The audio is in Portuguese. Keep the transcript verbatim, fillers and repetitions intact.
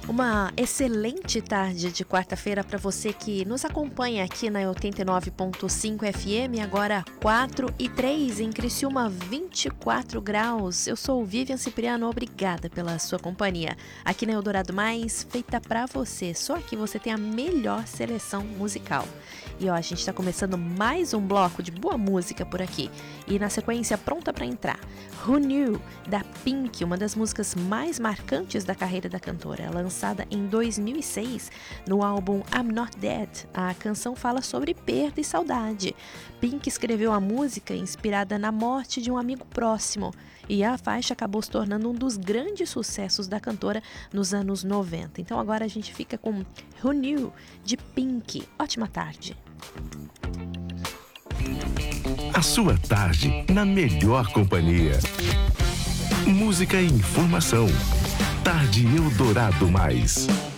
Uma excelente tarde de quarta-feira para você que nos acompanha aqui na oitenta e nove ponto cinco F M, agora quatro e três em Criciúma, vinte e quatro graus. Eu sou Vivian Cipriano, obrigada pela sua companhia. Aqui na Eldorado Mais, feita para você, só aqui você tem a melhor seleção musical. E ó, a gente está começando mais um bloco de boa música por aqui. E na sequência, pronta para entrar, Who Knew, da Pink, uma das músicas mais marcantes da carreira da cantora. Lançada em dois mil e seis no álbum I'm Not Dead, a canção fala sobre perda e saudade. Pink escreveu a música inspirada na morte de um amigo próximo e a faixa acabou se tornando um dos grandes sucessos da cantora nos anos noventa. Então agora a gente fica com Who Knew, de Pink. Ótima tarde. A sua tarde na melhor companhia. Música e informação. Tarde Eldorado Mais.